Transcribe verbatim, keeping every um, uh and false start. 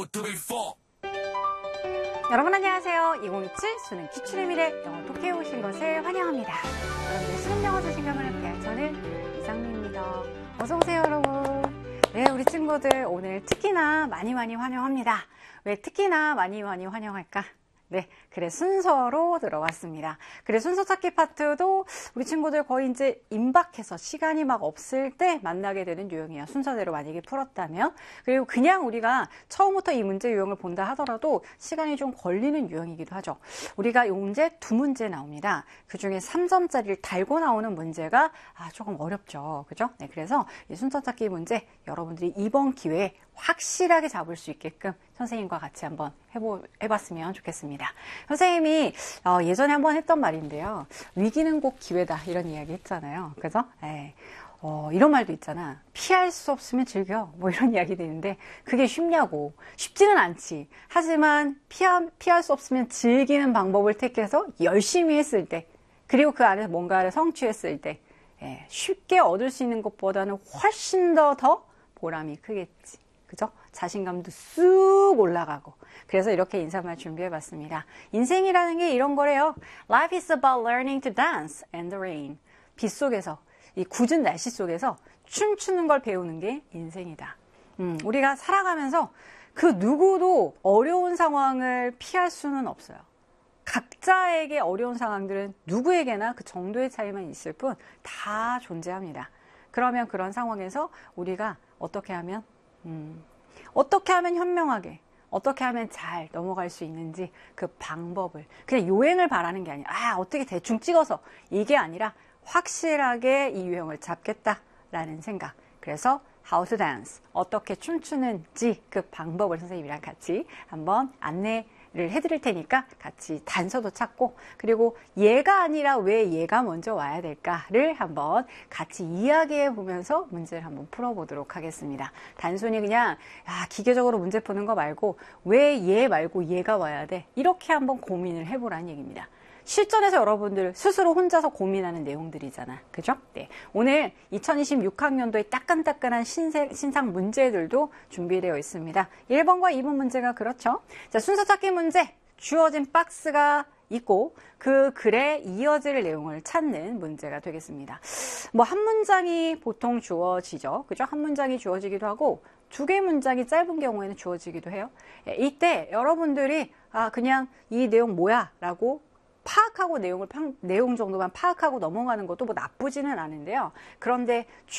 여러분 안녕하세요. 이천이십칠 수능 기출의 미래 영어 독해에 오신 것을 환영합니다. 여러분들 수능 영어 자신감을 함께할 저는 이상미입니다. 어서오세요 여러분. 네, 우리 친구들 오늘 특히나 많이 많이 환영합니다. 왜 특히나 많이 많이 환영할까? 네, 그래 순서로 들어왔습니다. 그래 순서 찾기 파트도 우리 친구들 거의 이제 임박해서 시간이 막 없을 때 만나게 되는 유형이에요. 순서대로 만약에 풀었다면. 그리고 그냥 우리가 처음부터 이 문제 유형을 본다 하더라도 시간이 좀 걸리는 유형이기도 하죠. 우리가 이 문제 두 문제 나옵니다. 그중에 삼 점짜리를 달고 나오는 문제가 아, 조금 어렵죠. 그죠? 네, 그래서 이 순서 찾기 문제 여러분들이 이번 기회에 확실하게 잡을 수 있게끔 선생님과 같이 한번 해보, 해봤으면 좋겠습니다. 선생님이 어, 예전에 한번 했던 말인데요. 위기는 꼭 기회다 이런 이야기 했잖아요. 그죠? 에, 어, 이런 말도 있잖아. 피할 수 없으면 즐겨. 뭐 이런 이야기도 있는데 그게 쉽냐고. 쉽지는 않지. 하지만 피하, 피할 수 없으면 즐기는 방법을 택해서 열심히 했을 때 그리고 그 안에서 뭔가를 성취했을 때 에, 쉽게 얻을 수 있는 것보다는 훨씬 더 더 보람이 크겠지. 그죠? 자신감도 쑥 올라가고. 그래서 이렇게 인사말 준비해봤습니다. 인생이라는 게 이런 거래요. Life is about learning to dance in the rain. 빗 속에서, 이 굳은 날씨 속에서 춤추는 걸 배우는 게 인생이다. 음, 우리가 살아가면서 그 누구도 어려운 상황을 피할 수는 없어요. 각자에게 어려운 상황들은 누구에게나 그 정도의 차이만 있을 뿐 다 존재합니다. 그러면 그런 상황에서 우리가 어떻게 하면 음, 어떻게 하면 현명하게 어떻게 하면 잘 넘어갈 수 있는지 그 방법을 그냥 요행을 바라는 게 아니라 아 어떻게 대충 찍어서 이게 아니라 확실하게 이 유형을 잡겠다라는 생각. 그래서 How to dance 어떻게 춤추는지 그 방법을 선생님이랑 같이 한번 안내를 해드릴 테니까 같이 단서도 찾고 그리고 얘가 아니라 왜 얘가 먼저 와야 될까를 한번 같이 이야기해 보면서 문제를 한번 풀어보도록 하겠습니다. 단순히 그냥 아, 기계적으로 문제 푸는 거 말고 왜 얘 말고 얘가 와야 돼? 이렇게 한번 고민을 해보라는 얘기입니다. 실전에서 여러분들 스스로 혼자서 고민하는 내용들이잖아. 그죠? 네. 오늘 이천이십육 학년도의 따끈따끈한 신세, 신상 문제들도 준비되어 있습니다. 일 번과 이 번 문제가 그렇죠. 자, 순서 찾기 문제. 주어진 박스가 있고 그 글에 이어질 내용을 찾는 문제가 되겠습니다. 뭐 한 문장이 보통 주어지죠. 그죠? 한 문장이 주어지기도 하고 두 개의 문장이 짧은 경우에는 주어지기도 해요. 이때 여러분들이 아, 그냥 이 내용 뭐야? 라고 파악하고 내용을, 내용 정도만 파악하고 넘어가는 것도 뭐 나쁘지는 않은데요. 그런데